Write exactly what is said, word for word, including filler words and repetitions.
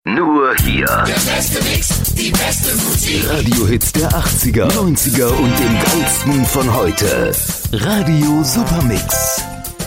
Nur hier. Der beste Mix, die beste Musik. Radiohits der achtziger, neunziger und dem geilsten von heute. Radio Supermix.